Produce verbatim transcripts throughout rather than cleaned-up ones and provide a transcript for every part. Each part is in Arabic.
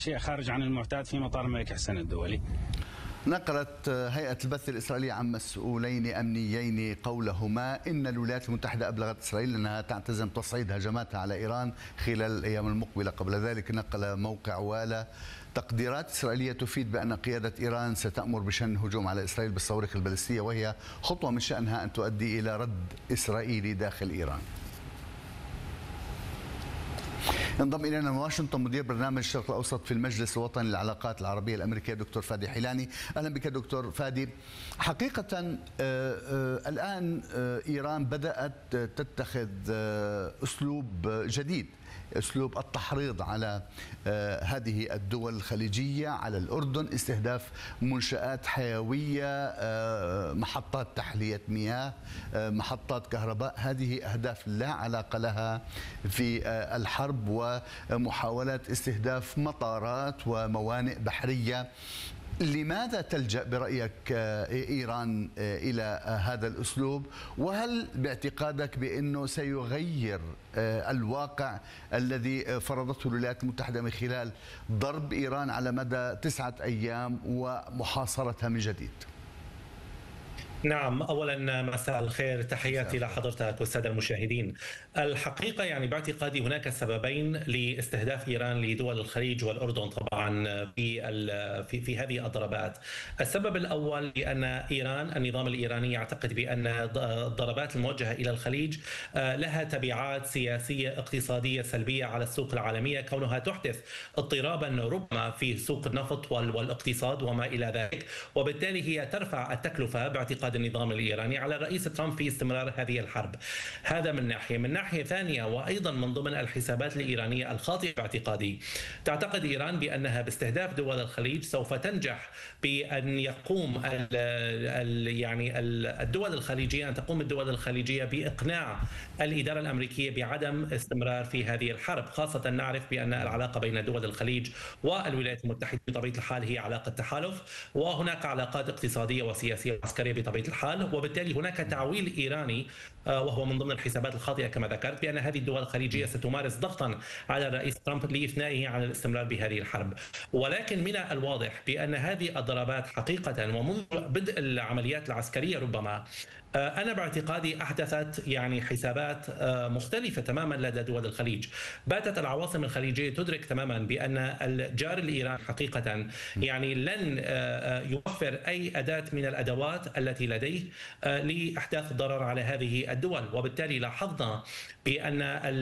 شيء خارج عن المعتاد في مطار الملك حسن الدولي. نقلت هيئة البث الإسرائيلية عن مسؤولين أمنيين قولهما إن الولايات المتحدة أبلغت إسرائيل أنها تعتزم تصعيد هجماتها على إيران خلال الأيام المقبلة. قبل ذلك نقل موقع والا تقديرات إسرائيلية تفيد بأن قيادة إيران ستأمر بشن هجوم على إسرائيل بالصواريخ البالستية، وهي خطوة من شأنها أن تؤدي إلى رد إسرائيلي داخل إيران. انضم الينا من واشنطن مدير برنامج الشرق الاوسط في المجلس الوطني للعلاقات العربيه الامريكيه دكتور فادي حيلاني. اهلا بك دكتور فادي. حقيقه آآ آآ الان ايران بدات تتخذ اسلوب جديد، اسلوب التحريض على هذه الدول الخليجيه، على الاردن، استهداف منشآت حيويه، محطات تحليه مياه، محطات كهرباء. هذه اهداف لا علاقه لها في الحرب، ومحاولات استهداف مطارات وموانئ بحريه. لماذا تلجأ برأيك إيران إلى هذا الأسلوب؟ وهل باعتقادك بأنه سيغير الواقع الذي فرضته الولايات المتحدة من خلال ضرب إيران على مدى تسعة أيام ومحاصرتها من جديد؟ نعم، أولا مساء الخير، تحياتي لحضرتك والسادة المشاهدين. الحقيقة يعني باعتقادي هناك سببين لاستهداف إيران لدول الخليج والأردن طبعا في في في هذه الضربات. السبب الأول لأن إيران، النظام الإيراني يعتقد بأن الضربات الموجهة إلى الخليج لها تبعات سياسية اقتصادية سلبية على السوق العالمية، كونها تحدث اضطرابا ربما في سوق النفط والاقتصاد وما إلى ذلك، وبالتالي هي ترفع التكلفة باعتقاد النظام الإيراني على الرئيس ترامب في استمرار هذه الحرب. هذا من ناحية. من ناحية ثانية، وأيضا من ضمن الحسابات الإيرانية الخاطئة باعتقادي، تعتقد إيران بأنها باستهداف دول الخليج سوف تنجح بأن يقوم ال ال يعني الدول الخليجية أن تقوم الدول الخليجية بإقناع الإدارة الأمريكية بعدم استمرار في هذه الحرب، خاصة نعرف بأن العلاقة بين دول الخليج والولايات المتحدة بطبيعة الحال هي علاقة تحالف، وهناك علاقات اقتصادية وسياسية وعسكرية بطبيعة الحال، وبالتالي هناك تعويل إيراني وهو من ضمن الحسابات الخاطئة كما ذكرت بأن هذه الدول الخليجية ستمارس ضغطا على الرئيس ترامب لإثنائه عن الاستمرار بهذه الحرب. ولكن من الواضح بأن هذه الضربات حقيقة ومنذ بدء العمليات العسكرية ربما أنا باعتقادي أحدثت يعني حسابات مختلفة تماما لدى دول الخليج. باتت العواصم الخليجية تدرك تماما بأن الجار الإيراني حقيقة يعني لن يوفر أي أداة من الأدوات التي لديه لإحداث الضرر على هذه الدول، وبالتالي لاحظنا بأن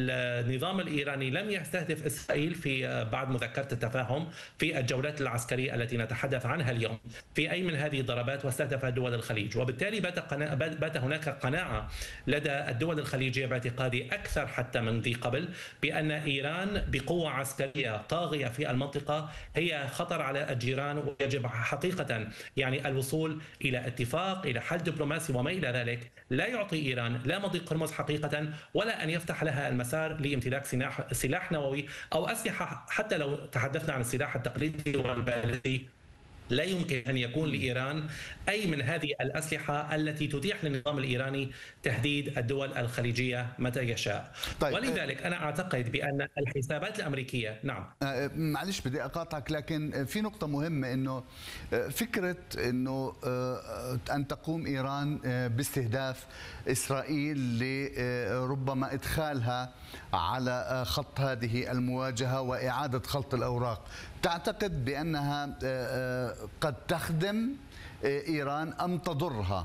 النظام الإيراني لم يستهدف إسرائيل في بعد مذكرة التفاهم في الجولات العسكرية التي نتحدث عنها اليوم في أي من هذه الضربات، واستهدف دول الخليج. وبالتالي بات بات هناك قناعة لدى الدول الخليجية باعتقادي أكثر حتى من ذي قبل بأن إيران بقوة عسكرية طاغية في المنطقة هي خطر على الجيران، ويجب حقيقة يعني الوصول إلى اتفاق، إلى حل دبلوماسي وما إلى ذلك لا يعطي إيران لا مضيق هرمز حقيقة، ولا أن يفتح لها المسار لامتلاك سلاح سلاح نووي أو أسلحة. حتى لو تحدثنا عن السلاح التقليدي والبالستي، لا يمكن أن يكون لإيران أي من هذه الأسلحة التي تتيح للنظام الإيراني تهديد الدول الخليجية متى يشاء. طيب. ولذلك أنا أعتقد بأن الحسابات الأمريكية نعم معلش بدي أقاطعك، لكن في نقطة مهمة، أنه فكرة أنه أن تقوم إيران باستهداف إسرائيل لربما إدخالها على خط هذه المواجهة وإعادة خلط الأوراق، تعتقد بأنها قد تخدم إيران أم تضرها؟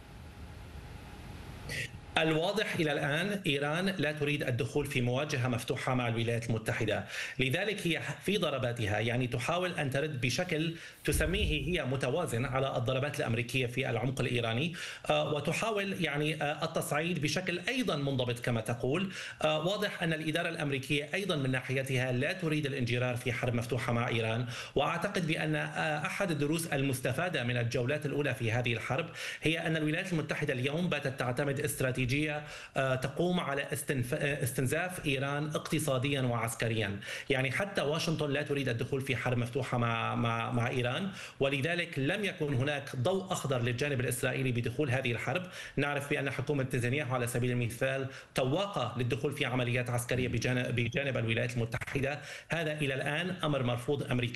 الواضح إلى الآن إيران لا تريد الدخول في مواجهة مفتوحة مع الولايات المتحدة، لذلك هي في ضرباتها يعني تحاول أن ترد بشكل تسميه هي متوازن على الضربات الأمريكية في العمق الإيراني، وتحاول يعني التصعيد بشكل أيضا منضبط كما تقول. واضح أن الإدارة الأمريكية أيضا من ناحيتها لا تريد الانجرار في حرب مفتوحة مع إيران، وأعتقد بأن أحد الدروس المستفادة من الجولات الأولى في هذه الحرب هي أن الولايات المتحدة اليوم باتت تعتمد استراتيجية استراتيجية تقوم على استنزاف إيران اقتصاديا وعسكريا. يعني حتى واشنطن لا تريد الدخول في حرب مفتوحة مع مع مع إيران، ولذلك لم يكن هناك ضوء أخضر للجانب الإسرائيلي بدخول هذه الحرب. نعرف بأن حكومة نتنياهو على سبيل المثال طواقة للدخول في عمليات عسكرية بجانب بجانب الولايات المتحدة. هذا إلى الآن أمر مرفوض أمريكيا.